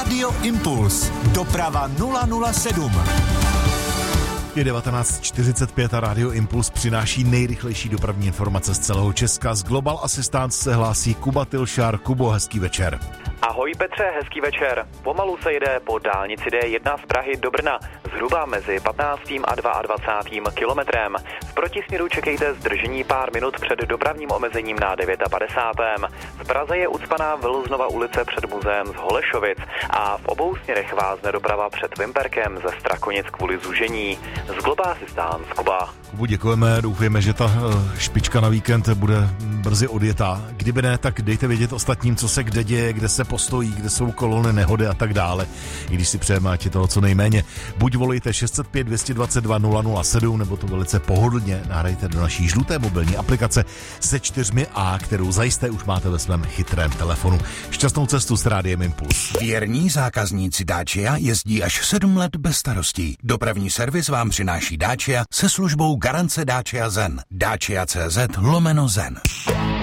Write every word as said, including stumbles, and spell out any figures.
Rádio Impuls. Doprava nula nula sedm. Je devatenáct čtyřicet pět a Rádio Impuls přináší nejrychlejší dopravní informace z celého Česka. Z Global Assistance se hlásí Kuba Tilšár. Kubo, hezký večer. Ahoj Petře, hezký večer. Pomalu se jede po dálnici D jedna z Prahy do Brna, zhruba mezi patnáctým a dvacátým druhým kilometrem. V protisměru čekejte zdržení pár minut před dopravním omezením na padesátém devátém V Praze je ucpaná Vlznova ulice před muzeem z Holešovic a v obou směrech vázne doprava před Vimperkem ze Strakonic kvůli zúžení. Z Global Assistance, Kuba. Kubu, děkujeme, doufujeme, že ta špička na víkend bude brzy odjetá. Kdyby ne, tak dejte vědět ostatním, co se kde děje, kde se postojí, kde jsou kolony, nehody a tak dále. I když si přejeme, ať je toho co nejméně. Buď volejte šest set pět dvě dvacet dva nula nula sedm, nebo to velice pohodlně nahrajte do naší žluté mobilní aplikace se čtyřmi A, kterou zajisté už máte ve svém chytrém telefonu. Šťastnou cestu s Rádiem Impuls. Věrní zákazníci Dacia jezdí až sedm let bez starostí. Dopravní servis vám přináší Dacia se službou garance Dacia Zen. Dacia tečka cé zet lomeno Zen.